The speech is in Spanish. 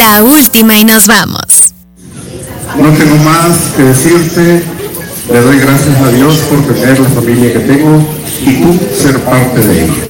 la última y nos vamos. No tengo más que decirte. Le doy gracias a Dios por tener la familia que tengo y tú ser parte de ella.